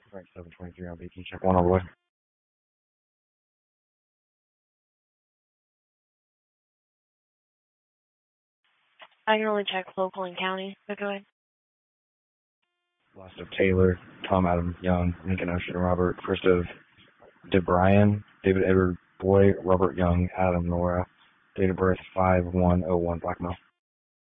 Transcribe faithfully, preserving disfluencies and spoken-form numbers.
Right, seven twenty-three on B T. Check one all the way. I can only check local and county, but go ahead. Last of Taylor, Tom Adam Young, Lincoln Ocean Robert, first of DeBryan, David Edward Boy, Robert Young, Adam Nora, date of birth five one oh one Black Male.